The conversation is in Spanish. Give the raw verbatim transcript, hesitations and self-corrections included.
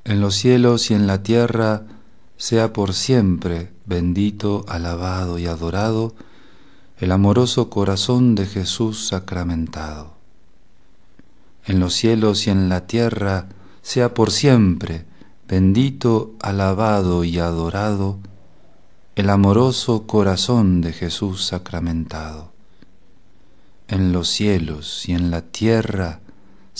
En los cielos y en la tierra sea por siempre bendito, alabado y adorado el amoroso corazón de Jesús sacramentado. En los cielos y en la tierra sea por siempre bendito, alabado y adorado el amoroso corazón de Jesús sacramentado. En los cielos y en la tierra